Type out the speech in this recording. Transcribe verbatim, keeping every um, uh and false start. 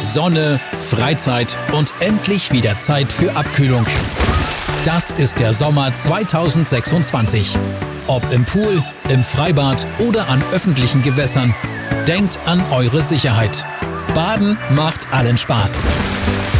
Sonne, Freizeit und endlich wieder Zeit für Abkühlung. Das ist der Sommer zweitausendsechsundzwanzig. Ob im Pool, im Freibad oder an öffentlichen Gewässern, denkt an eure Sicherheit. Baden macht allen Spaß.